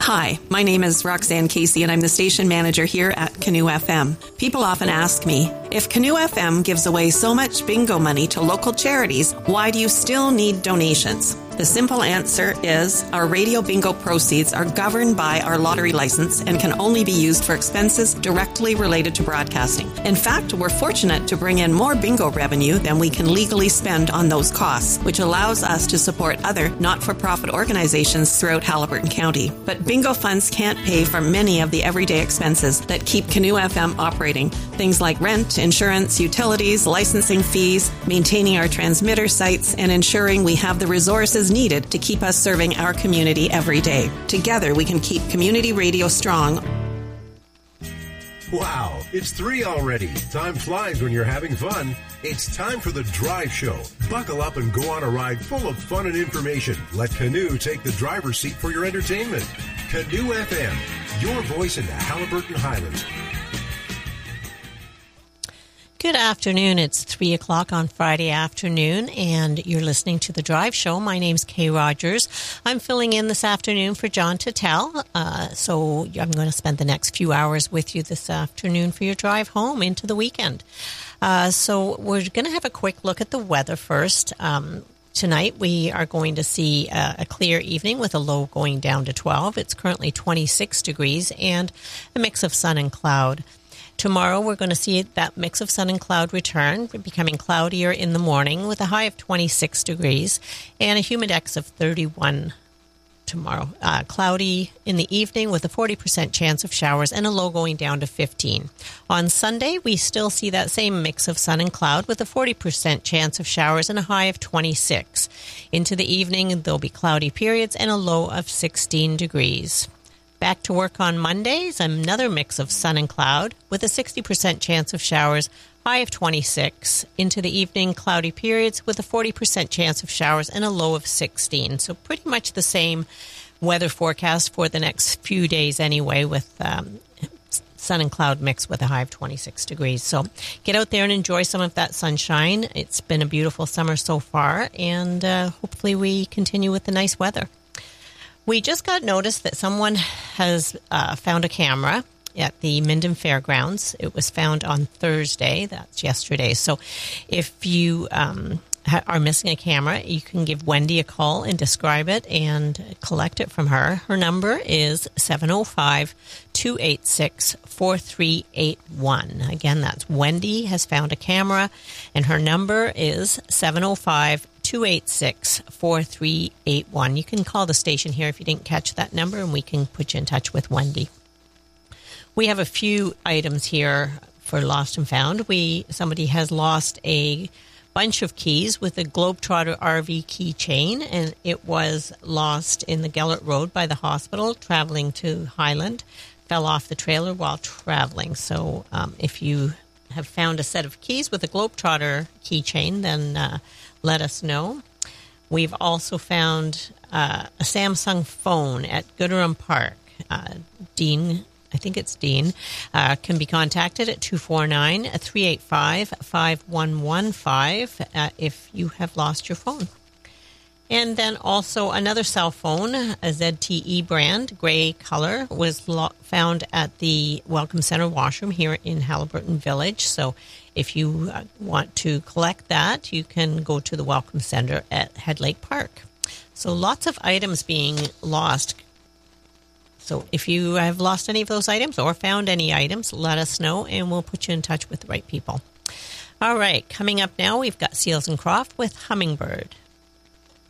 Hi, my name is Roxanne Casey, and I'm the station manager here at Canoe FM. People often ask me, if Canoe FM gives away so much bingo money to local charities, why do you still need donations? The simple answer is our radio bingo proceeds are governed by our lottery license and can only be used for expenses directly related to broadcasting. In fact, we're fortunate to bring in more bingo revenue than we can legally spend on those costs, which allows us to support other not-for-profit organizations throughout Haliburton County. But bingo funds can't pay for many of the everyday expenses that keep Canoe FM operating. Things like rent, insurance, utilities, licensing fees, maintaining our transmitter sites, and ensuring we have the resources needed to keep us serving our community every day. Together, we can keep community radio strong. Wow, it's 3 already. Time flies when you're having fun. It's time for the Drive Show. Buckle up and go on a ride full of fun and information. Let Canoe take the driver's seat for your entertainment. Canoe FM, your voice in the Haliburton Highlands. Good afternoon. It's 3 o'clock on Friday afternoon, and you're listening to The Drive Show. My name's Kay Rogers. I'm filling in this afternoon for John Tattel, so I'm going to spend the next few hours with you this afternoon for your drive home into the weekend. So we're going to have a quick look at the weather first. Tonight we are going to see a clear evening with a low going down to 12. It's currently 26 degrees and a mix of sun and cloud. Tomorrow, we're going to see that mix of sun and cloud return, becoming cloudier in the morning with a high of 26 degrees and a humidex of 31 tomorrow. Cloudy in the evening with a 40% chance of showers and a low going down to 15. On Sunday, we still see that same mix of sun and cloud with a 40% chance of showers and a high of 26. Into the evening, there'll be cloudy periods and a low of 16 degrees. Back to work on Mondays, another mix of sun and cloud with a 60% chance of showers, high of 26. Into the evening, cloudy periods with a 40% chance of showers and a low of 16. So pretty much the same weather forecast for the next few days anyway, with sun and cloud mix with a high of 26 degrees. So get out there and enjoy some of that sunshine. It's been a beautiful summer so far, and hopefully we continue with the nice weather. We just got notice that someone has found a camera at the Minden Fairgrounds. It was found on Thursday. That's yesterday. So if you are missing a camera, you can give Wendy a call and describe it and collect it from her. Her number is 705-286-4381. Again, that's Wendy has found a camera, and her number is 705-286-4381. You can call the station here if you didn't catch that number, and we can put you in touch with Wendy. We have a few items here for Lost and Found. Somebody has lost a bunch of keys with a Globetrotter RV keychain, and it was lost in the Gellert Road by the hospital traveling to Highland. Fell off the trailer while traveling. So if you have found a set of keys with a Globetrotter keychain, then let us know. We've also found a Samsung phone at Gooderham Park. Dean, I think it's Dean, can be contacted at 249-385-5115 if you have lost your phone. And then also another cell phone, a ZTE brand, gray color, was found at the Welcome Center washroom here in Haliburton Village. So if you want to collect that, you can go to the Welcome Center at Head Lake Park. So lots of items being lost. So if you have lost any of those items or found any items, let us know and we'll put you in touch with the right people. All right, coming up now, we've got Seals and Croft with Hummingbird.